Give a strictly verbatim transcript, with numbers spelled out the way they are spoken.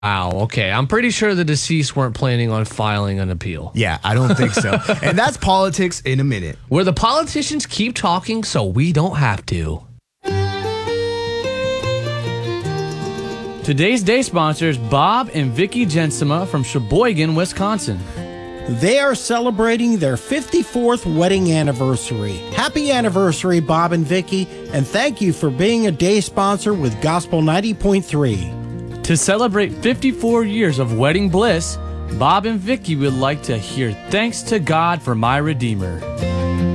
Wow, okay. I'm pretty sure the deceased weren't planning on filing an appeal. Yeah, I don't think so. And that's politics in a minute. Where the politicians keep talking so we don't have to. Today's day sponsors Bob and Vicky Jensema from Sheboygan, Wisconsin. They are celebrating their fifty-fourth wedding anniversary. Happy anniversary, Bob and Vicky, and thank you for being a day sponsor with Gospel ninety point three. To celebrate fifty-four years of wedding bliss, Bob and Vicky would like to hear Thanks to God for My Redeemer.